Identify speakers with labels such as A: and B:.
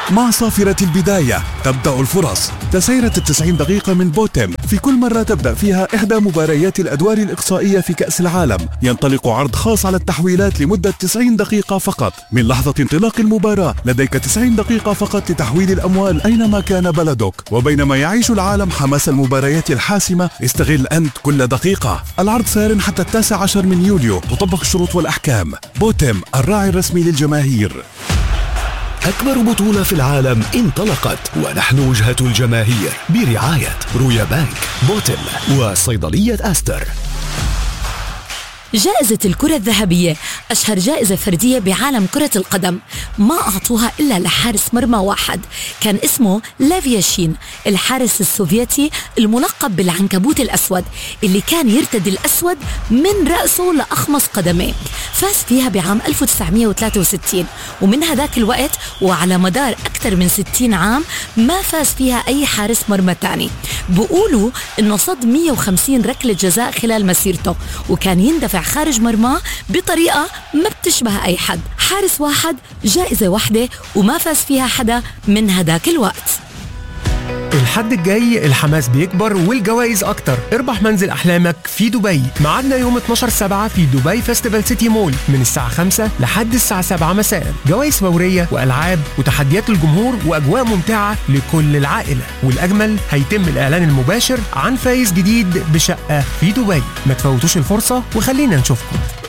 A: مع صافرة البداية تبدأ الفرص. تسيرة 90 دقيقة من بوتم، في كل مرة تبدأ فيها إحدى مباريات الأدوار الإقصائية في كأس العالم. ينطلق عرض خاص على التحويلات لمدة 90 دقيقة فقط. من لحظة انطلاق المباراة لديك 90 دقيقة فقط لتحويل الأموال أينما كان بلدك. وبينما يعيش العالم حماس المباريات الحاسمة، استغل أنت كل دقيقة. العرض سار حتى 19 من يوليو. تطبق الشروط والأحكام. بوتم، الراعي الرسمي للجماهير.
B: أكبر بطولة في العالم انطلقت، ونحن وجهة الجماهير برعاية رويا بانك، بوتم، وصيدلية أستر.
C: جائزة الكرة الذهبية أشهر جائزة فردية بعالم كرة القدم، ما أعطوها إلا لحارس مرمى واحد، كان اسمه لافياشين، الحارس السوفيتي الملقب بالعنكبوت الأسود، اللي كان يرتدي الأسود من رأسه لأخمص قدميه. فاز فيها بعام 1963، ومن هذاك الوقت وعلى مدار أكثر من 60 عام ما فاز فيها أي حارس مرمى تاني. بقولوا إنه صد 150 ركلة جزاء خلال مسيرته، وكان يندفع خارج مرماه بطريقة ما بتشبه أي حد. حارس واحد، جائزة واحدة، وما فاز فيها حدا من هداك الوقت.
D: الحد الجاي الحماس بيكبر والجوائز أكتر. اربح منزل أحلامك في دبي. معادنا يوم 12/7 في دبي فيستيفال سيتي مول من الساعة 5 لحد الساعة 7 مساء. جوائز فورية وألعاب وتحديات الجمهور وأجواء ممتعة لكل العائلة. والأجمل، هيتم الإعلان المباشر عن فايز جديد بشقة في دبي. ما تفوتوش الفرصة وخلينا نشوفكم.